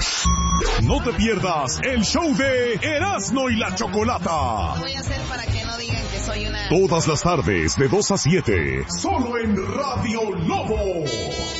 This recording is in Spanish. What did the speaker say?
No te pierdas el show de Erasmo y la Chocolata. ¿Qué voy a hacer para que no digan que soy una... Todas las tardes de 2 a 7, solo en Radio Lobo.